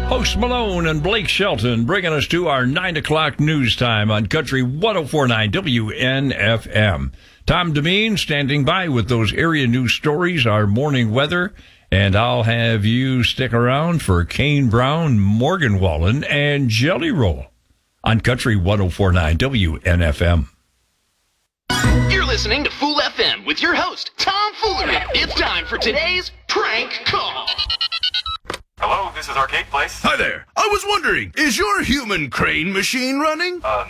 Post Malone and Blake Shelton bringing us to our 9 o'clock news time on Country 104.9 WNFM. Tom Demeen standing by with those area news stories, our morning weather, and I'll have you stick around for Kane Brown, Morgan Wallen, and Jelly Roll on Country 104.9 WNFM. You're listening to Fool FM with your host, Tom Foolery. It's time for today's prank call. Hello, this is Arcade Place. Hi there. I was wondering, is your human crane machine running?